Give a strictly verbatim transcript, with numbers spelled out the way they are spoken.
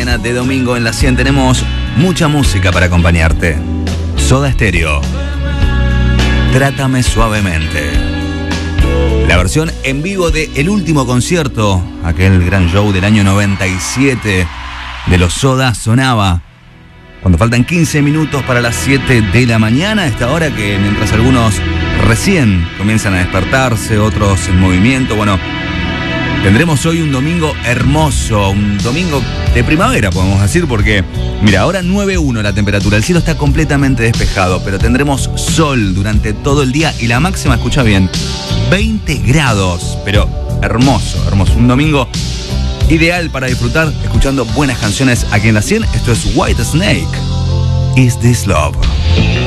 mañana de domingo en la cien tenemos mucha música para acompañarte. Soda Stereo, Trátame Suavemente. La versión en vivo de El Último Concierto, aquel gran show del año noventa y siete de los Soda, sonaba cuando faltan quince minutos para las siete de la mañana. Esta hora que mientras algunos recién comienzan a despertarse, otros en movimiento, bueno, tendremos hoy un domingo hermoso, un domingo de primavera, podemos decir, porque, mira, ahora nueve uno la temperatura, el cielo está completamente despejado, pero tendremos sol durante todo el día y la máxima, escucha bien, veinte grados, pero hermoso, hermoso, un domingo ideal para disfrutar escuchando buenas canciones aquí en la cien. Esto es Whitesnake, Is This Love?